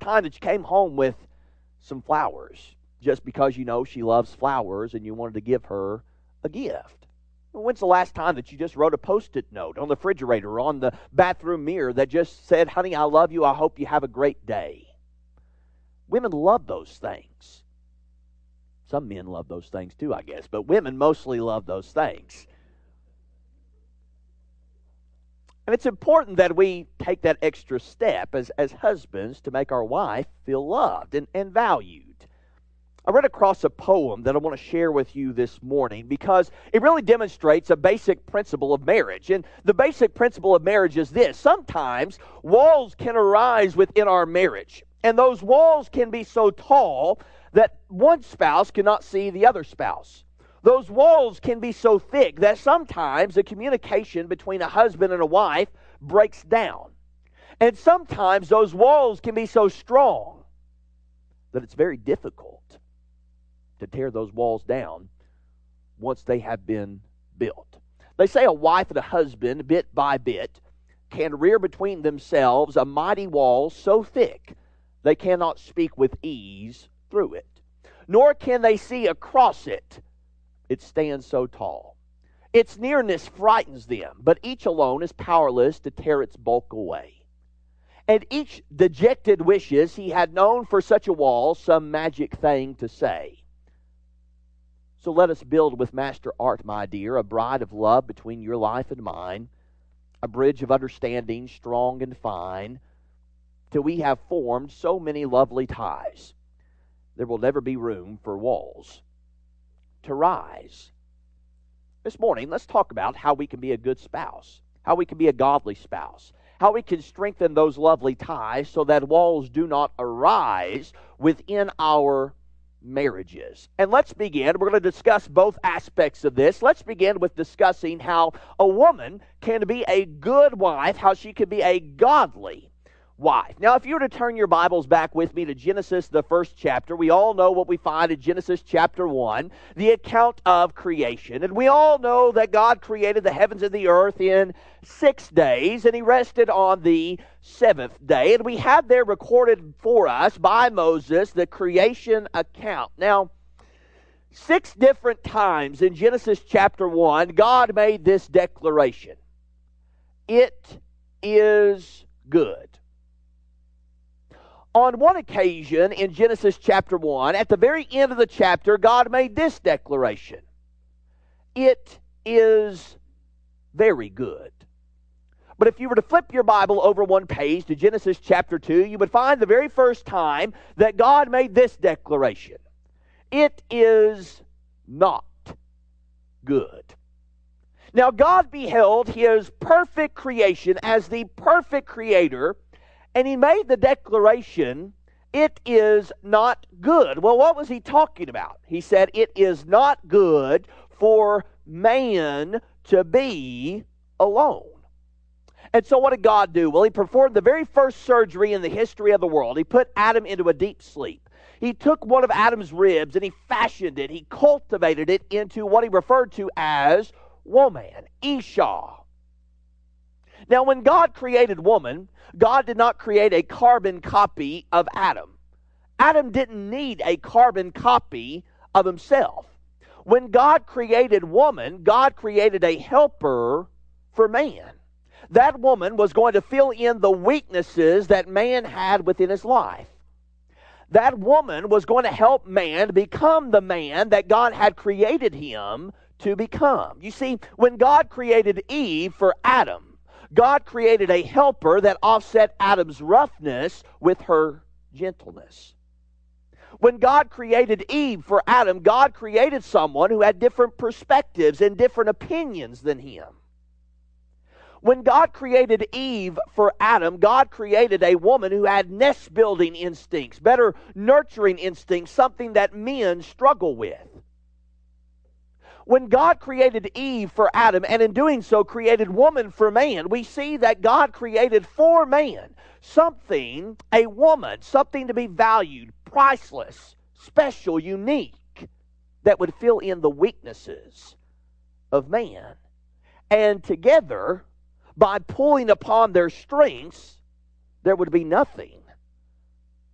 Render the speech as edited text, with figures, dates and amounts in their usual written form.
time that you came home with some flowers just because you know she loves flowers and you wanted to give her a gift? When's the last time that you just wrote a Post-it note on the refrigerator or on the bathroom mirror that just said, honey, I love you, I hope you have a great day? Women love those things. Some men love those things too, I guess, but women mostly love those things. And it's important that we take that extra step as husbands to make our wife feel loved and valued. I read across a poem that I want to share with you this morning because it really demonstrates a basic principle of marriage. And the basic principle of marriage is this: sometimes walls can arise within our marriage, and those walls can be so tall that one spouse cannot see the other spouse. Those walls can be so thick that sometimes the communication between a husband and a wife breaks down. And sometimes those walls can be so strong that it's very difficult to tear those walls down once they have been built. They say a wife and a husband, bit by bit, can rear between themselves a mighty wall so thick they cannot speak with ease through it, nor can they see across it. It stands so tall. Its nearness frightens them, but each alone is powerless to tear its bulk away. And each dejected wishes he had known for such a wall some magic thing to say. So let us build with master art, my dear, a bride of love between your life and mine, a bridge of understanding strong and fine, till we have formed so many lovely ties, there will never be room for walls to rise. This morning, let's talk about how we can be a good spouse, how we can be a godly spouse, how we can strengthen those lovely ties so that walls do not arise within our marriages. And let's begin. We're going to discuss both aspects of this. Let's begin with discussing how a woman can be a good wife, how she can be a godly wife. Now, if you were to turn your Bibles back with me to Genesis, the first chapter, we all know what we find in Genesis chapter 1, the account of creation. And we all know that God created the heavens and the earth in 6 days, and He rested on the seventh day. And we have there recorded for us by Moses the creation account. Now, 6 different times in Genesis chapter 1, God made this declaration: it is good. On one occasion in Genesis chapter 1, at the very end of the chapter, God made this declaration: it is very good. But if you were to flip your Bible over one page to Genesis chapter 2, you would find the very first time that God made this declaration: it is not good. Now, God beheld His perfect creation as the perfect creator, and He made the declaration, it is not good. Well, what was He talking about? He said, it is not good for man to be alone. And so what did God do? Well, He performed the very first surgery in the history of the world. He put Adam into a deep sleep. He took one of Adam's ribs and He fashioned it. He cultivated it into what He referred to as woman, Isha. Now, when God created woman, God did not create a carbon copy of Adam. Adam didn't need a carbon copy of himself. When God created woman, God created a helper for man. That woman was going to fill in the weaknesses that man had within his life. That woman was going to help man become the man that God had created him to become. You see, when God created Eve for Adam, God created a helper that offset Adam's roughness with her gentleness. When God created Eve for Adam, God created someone who had different perspectives and different opinions than him. When God created Eve for Adam, God created a woman who had nest-building instincts, better nurturing instincts, something that men struggle with. When God created Eve for Adam, and in doing so created woman for man, we see that God created for man something, a woman, something to be valued, priceless, special, unique, that would fill in the weaknesses of man. And together, by pulling upon their strengths, there would be nothing